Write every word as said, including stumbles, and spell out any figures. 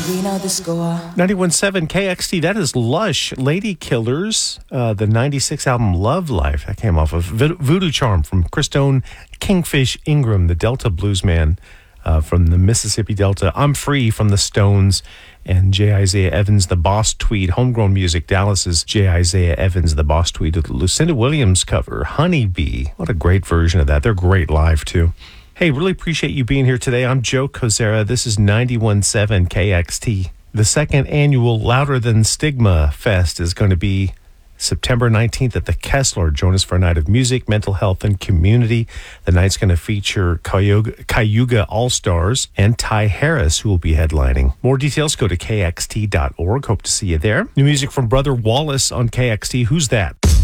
we know the score. ninety-one point seven K X T, that is Lush, Lady Killers, uh, the ninety-six album Love Life. That came off of Vo- Voodoo Charm from Christone Kingfish Ingram, the Delta bluesman uh, from the Mississippi Delta. I'm Free from the Stones, and J. Isaiah Evans, the Boss Tweed. Homegrown Music, Dallas's J. Isaiah Evans, the Boss Tweed, with the Lucinda Williams cover, Honeybee. What a great version of that. They're great live, too. Hey, really appreciate you being here today. I'm Joe Kozera. This is ninety-one point seven K X T. The second annual Louder Than Stigma Fest is going to be September nineteenth at the Kessler. Join us for a night of music, mental health, and community. The night's going to feature Cayuga, Cayuga All-Stars and Ty Harris, who will be headlining. More details, go to K X T dot org. Hope to see you there. New music from Brother Wallace on K X T. Who's that?